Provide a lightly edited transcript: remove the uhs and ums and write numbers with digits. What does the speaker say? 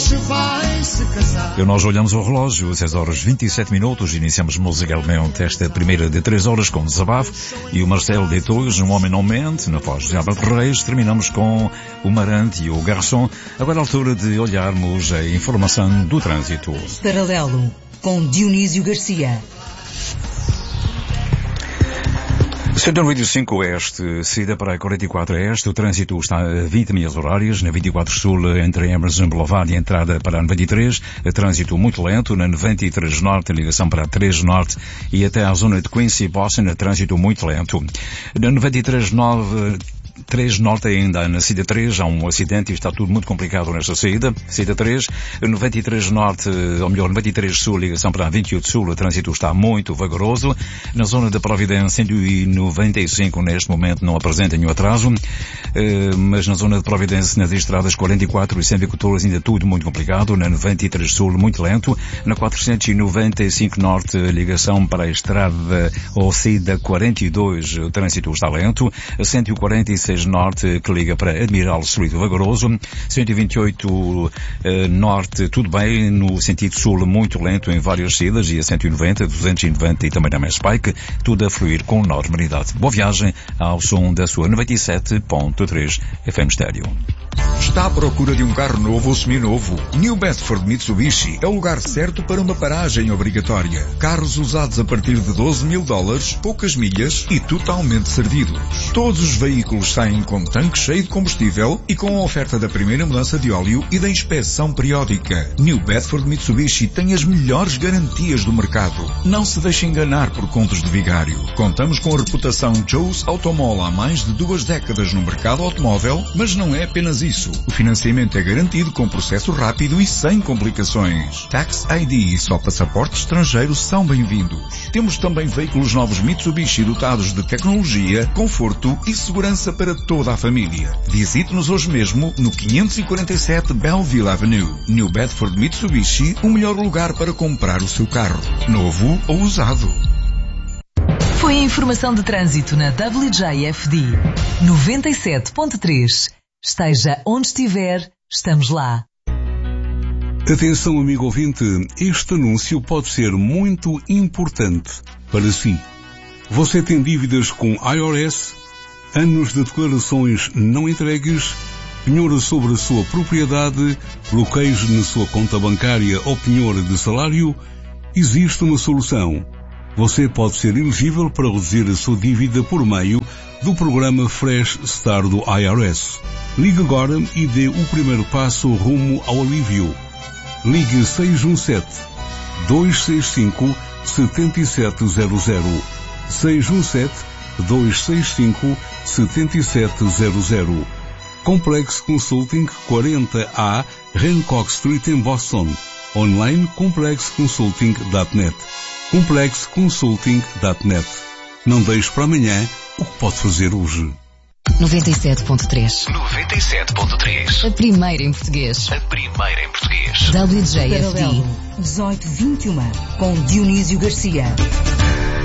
hoje vai se casar. E nós olhamos o relógio, 6 horas 27 minutos, iniciamos musicalmente esta primeira de 3 horas com Desabafo e o Marcelo D2, Um Homem Não Mente, na voz de Albert Reis. Terminamos com o Marante e o Garçom. Agora é a altura de olharmos a informação do trânsito. Paralelo, com Dionísio Garcia. 195 Oeste, saída para a 44 Oeste, o trânsito está a 20 milhas horárias, na 24 Sul, entre Emerson Boulevard e a entrada para a 93, trânsito muito lento, na 93 Norte, ligação para a 3 Norte e até à zona de Quincy, Boston, trânsito muito lento. Na 93 3 Norte ainda, na saída 3, há um acidente e está tudo muito complicado nesta saída. Saída 3, 93 Norte, ou melhor, 93 Sul, ligação para a 28 Sul, o trânsito está muito vagaroso. Na zona da Providência, 195 neste momento não apresenta nenhum atraso, mas na zona de Providência, nas estradas 44 e 114 ainda tudo muito complicado. Na 93 Sul, muito lento. Na 495 Norte, ligação para a estrada ou saída 42, o trânsito está lento. 146 Norte, que liga para Admiral Street, vagaroso. 128 Norte, tudo bem, no sentido Sul, muito lento em várias saídas, e a 190, 290 e também na Pike, tudo a fluir com normalidade. Boa viagem ao som da sua 97.3 FM Stereo. Está à procura de um carro novo ou seminovo? New Bedford Mitsubishi é o lugar certo para uma paragem obrigatória. Carros usados a partir de $12.000, poucas milhas e totalmente servidos. Todos os veículos saem com tanque cheio de combustível e com a oferta da primeira mudança de óleo e da inspeção periódica. New Bedford Mitsubishi tem as melhores garantias do mercado. Não se deixe enganar por contos de vigário. Contamos com a reputação Joe's Automall há mais de 2 décadas no mercado automóvel, mas não é apenas isso. O financiamento é garantido com processo rápido e sem complicações. Tax ID e só passaporte estrangeiro são bem-vindos. Temos também veículos novos Mitsubishi dotados de tecnologia, conforto e segurança para toda a família. Visite-nos hoje mesmo no 547 Belleville Avenue. New Bedford Mitsubishi, o melhor lugar para comprar o seu carro, novo ou usado. Foi a informação de trânsito na WJFD 97.3. Esteja onde estiver, estamos lá. Atenção, amigo ouvinte, este anúncio pode ser muito importante para si. Você tem dívidas com IRS, anos de declarações não entregues, penhora sobre a sua propriedade, bloqueios na sua conta bancária ou penhora de salário? Existe uma solução. Você pode ser elegível para reduzir a sua dívida por meio do programa Fresh Start do IRS. Ligue agora e dê o primeiro passo rumo ao alívio. Ligue 617-265-7700. 617-265-7700. Complex Consulting 40A Hancock Street em Boston. Online complexconsulting.net. complexconsulting.net. Não deixe para amanhã o que pode fazer hoje. 97.3. 97.3. A primeira em português. A primeira em português. WJFD 1821, com Dionísio Garcia.